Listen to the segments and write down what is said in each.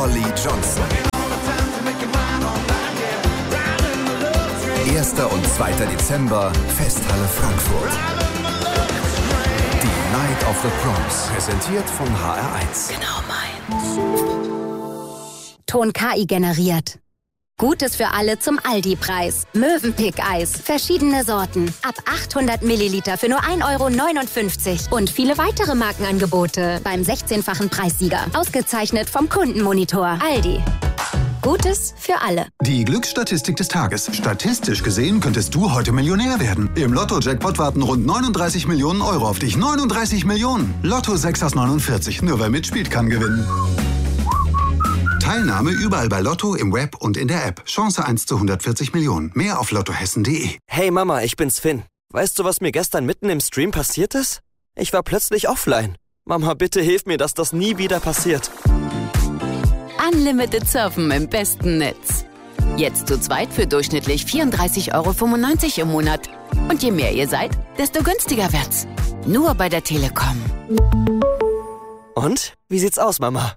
Olli Johnson. 1. und 2. Dezember, Festhalle Frankfurt. Die Night of the Proms, präsentiert von HR1. Genau meins. Ton KI generiert. Gutes für alle zum Aldi-Preis. Mövenpick-Eis. Verschiedene Sorten. Ab 800 Milliliter für nur 1,59 €. Und viele weitere Markenangebote beim 16-fachen Preissieger. Ausgezeichnet vom Kundenmonitor. Aldi. Gutes für alle. Die Glücksstatistik des Tages. Statistisch gesehen könntest du heute Millionär werden. Im Lotto-Jackpot warten rund 39 Millionen Euro auf dich. 39 Millionen. Lotto 6 aus 49. Nur wer mitspielt, kann gewinnen. Teilnahme überall bei Lotto, im Web und in der App. Chance 1 zu 140 Millionen. Mehr auf lottohessen.de. Hey Mama, ich bin's Finn. Weißt du, was mir gestern mitten im Stream passiert ist? Ich war plötzlich offline. Mama, bitte hilf mir, dass das nie wieder passiert. Unlimited Surfen im besten Netz. Jetzt zu zweit für durchschnittlich 34,95 € im Monat. Und je mehr ihr seid, desto günstiger wird's. Nur bei der Telekom. Und? Wie sieht's aus, Mama?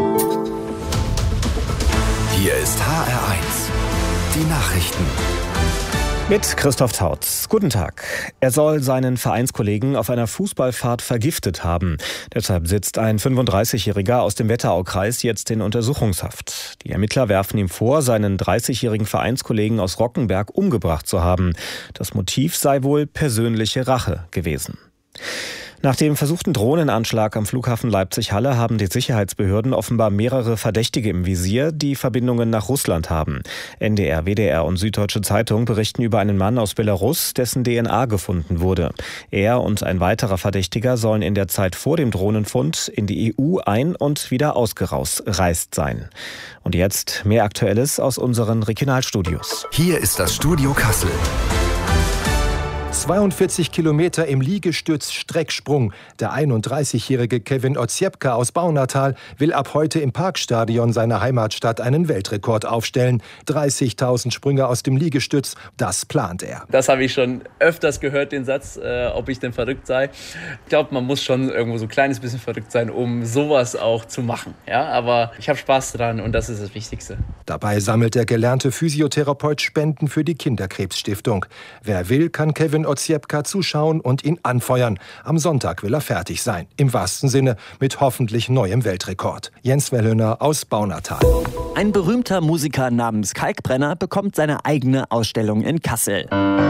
Hier ist HR1. Die Nachrichten. Mit Christoph Tautz. Guten Tag. Er soll seinen Vereinskollegen auf einer Fußballfahrt vergiftet haben. Deshalb sitzt ein 35-Jähriger aus dem Wetteraukreis jetzt in Untersuchungshaft. Die Ermittler werfen ihm vor, seinen 30-jährigen Vereinskollegen aus Rockenberg umgebracht zu haben. Das Motiv sei wohl persönliche Rache gewesen. Nach dem versuchten Drohnenanschlag am Flughafen Leipzig-Halle haben die Sicherheitsbehörden offenbar mehrere Verdächtige im Visier, die Verbindungen nach Russland haben. NDR, WDR und Süddeutsche Zeitung berichten über einen Mann aus Belarus, dessen DNA gefunden wurde. Er und ein weiterer Verdächtiger sollen in der Zeit vor dem Drohnenfund in die EU ein- und wieder ausgereist sein. Und jetzt mehr Aktuelles aus unseren Regionalstudios. Hier ist das Studio Kassel. 42 Kilometer im Liegestütz-Strecksprung. Der 31-jährige Kevin Oziepka aus Baunatal will ab heute im Parkstadion seiner Heimatstadt einen Weltrekord aufstellen. 30.000 Sprünge aus dem Liegestütz, das plant er. Das habe ich schon öfters gehört, den Satz, ob ich denn verrückt sei. Ich glaube, man muss schon irgendwo so ein kleines bisschen verrückt sein, um sowas auch zu machen. Ja, aber ich habe Spaß dran und das ist das Wichtigste. Dabei sammelt der gelernte Physiotherapeut Spenden für die Kinderkrebsstiftung. Wer will, kann Kevin Oziepka zuschauen und ihn anfeuern. Am Sonntag will er fertig sein. Im wahrsten Sinne mit hoffentlich neuem Weltrekord. Jens Wellhöner aus Baunatal. Ein berühmter Musiker namens Kalkbrenner bekommt seine eigene Ausstellung in Kassel.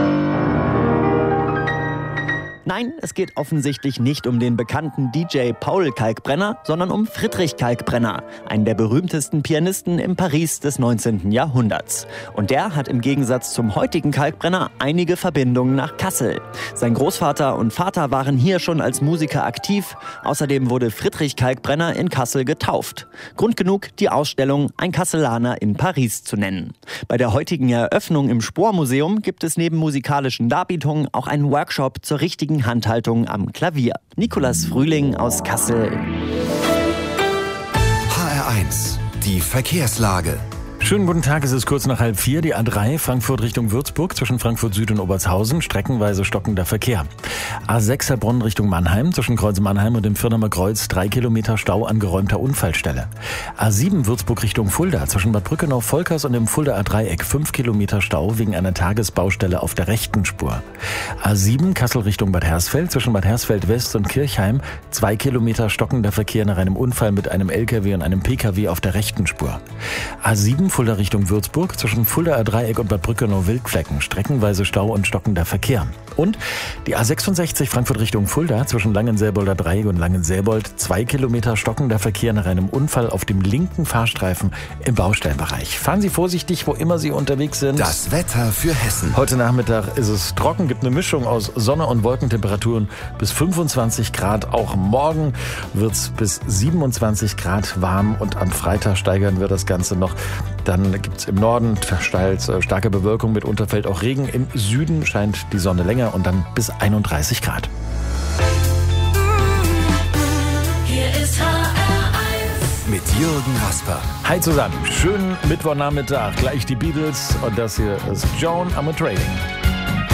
Nein, es geht offensichtlich nicht um den bekannten DJ Paul Kalkbrenner, sondern um Friedrich Kalkbrenner, einen der berühmtesten Pianisten im Paris des 19. Jahrhunderts. Und der hat im Gegensatz zum heutigen Kalkbrenner einige Verbindungen nach Kassel. Sein Großvater und Vater waren hier schon als Musiker aktiv. Außerdem wurde Friedrich Kalkbrenner in Kassel getauft. Grund genug, die Ausstellung Ein Kasselaner in Paris zu nennen. Bei der heutigen Eröffnung im Spohr-Museum gibt es neben musikalischen Darbietungen auch einen Workshop zur richtigen Handhaltung am Klavier. Nikolas Frühling aus Kassel. HR1, die Verkehrslage. Schönen guten Tag, es ist kurz nach 3:30, die A3 Frankfurt Richtung Würzburg zwischen Frankfurt Süd und Obertshausen, streckenweise stockender Verkehr. A6 Heilbronn Richtung Mannheim zwischen Kreuz Mannheim und dem Firnamer Kreuz 3 Kilometer Stau an geräumter Unfallstelle. A7 Würzburg Richtung Fulda zwischen Bad Brückenau-Volkers und dem Fuldaer Dreieck 5 Kilometer Stau wegen einer Tagesbaustelle auf der rechten Spur. A7 Kassel Richtung Bad Hersfeld zwischen Bad Hersfeld West und Kirchheim 2 Kilometer stockender Verkehr nach einem Unfall mit einem LKW und einem PKW auf der rechten Spur. A7 Fulda Richtung Würzburg zwischen Fuldaer Dreieck und Bad Brückenau-Wildflecken streckenweise Stau und stockender Verkehr. Und die A66 Frankfurt Richtung Fulda zwischen Langenselbolder Dreieck und Langenselbold 2 Kilometer stockender Verkehr nach einem Unfall auf dem linken Fahrstreifen im Baustellenbereich. Fahren Sie vorsichtig, wo immer Sie unterwegs sind. Das Wetter für Hessen. Heute Nachmittag ist es trocken, gibt eine Mischung aus Sonne und Wolkentemperaturen bis 25 Grad. Auch morgen wird es bis 27 Grad warm und am Freitag steigern wir das Ganze noch. Dann gibt es im Norden teils starke Bewölkung, mitunter fällt auch Regen. Im Süden scheint die Sonne länger und dann bis 31 Grad. Hier ist HR1 mit Jürgen Rasper. Hi zusammen, schönen Mittwochnachmittag. Gleich die Beatles und das hier ist Joan I'm a Trading.